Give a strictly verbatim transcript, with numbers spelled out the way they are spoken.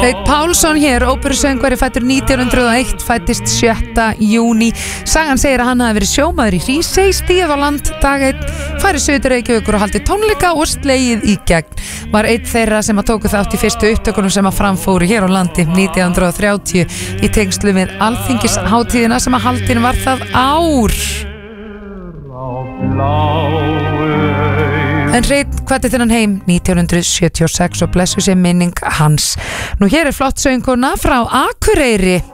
Hreinn Pálsson hér, óperusöngvari, fættur nítján hundruð og eitt, fættist sjötta júní. Sagan segir að hann hafi verið sjómaður í Hrísey, stíð á land dag einn, farið suður Reykjavíkur og haldið tónleika og slegið í gegn. Var einn þeirra sem að tóku þátt í fyrstu upptökunum sem að framfóru hér á landi nítján hundruð og þrjátíu í tengslu við Alþingishátíðina sem að haldin var það ár. En Hreinn hvatti þennan heim nítján hundruð sjötíu og sex og blessu sé minning hans. Nú hér er flott söngkona frá Akureyri.